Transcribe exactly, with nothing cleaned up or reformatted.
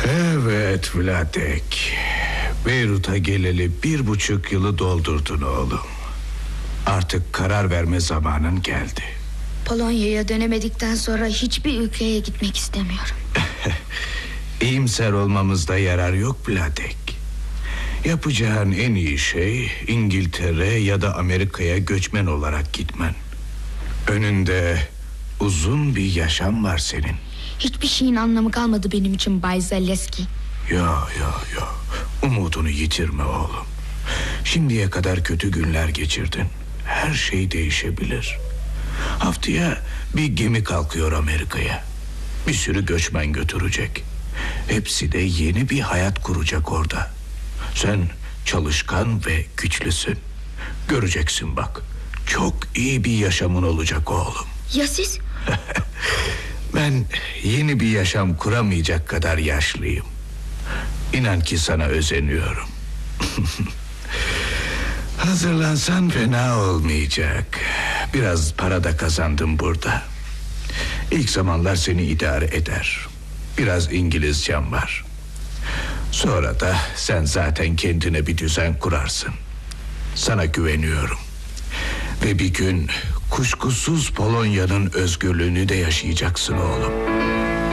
Evet Vladek, Beyrut'a geleli bir buçuk yılı doldurdun oğlum. Artık karar verme zamanın geldi. Polonya'ya dönemedikten sonra hiçbir ülkeye gitmek istemiyorum. İyimser olmamızda yarar yok Vladek. Yapacağın en iyi şey İngiltere ya da Amerika'ya göçmen olarak gitmen. Önünde uzun bir yaşam var senin. Hiçbir şeyin anlamı kalmadı benim için Bay Zaleski. Ya ya ya, umudunu yitirme oğlum. Şimdiye kadar kötü günler geçirdin. Her şey değişebilir. Haftaya bir gemi kalkıyor Amerika'ya. Bir sürü göçmen götürecek. Hepsi de yeni bir hayat kuracak orada. Sen çalışkan ve güçlüsün. Göreceksin bak. Çok iyi bir yaşamın olacak oğlum. Ya siz? Ben yeni bir yaşam kuramayacak kadar yaşlıyım. İnan ki sana özeniyorum. Hazırlansan fena olmayacak. Biraz para da kazandım burada. İlk zamanlar seni idare eder. Biraz İngilizcem var. Sonra da sen zaten kendine bir düzen kurarsın. Sana güveniyorum. Ve bir gün kuşkusuz Polonya'nın özgürlüğünü de yaşayacaksın oğlum.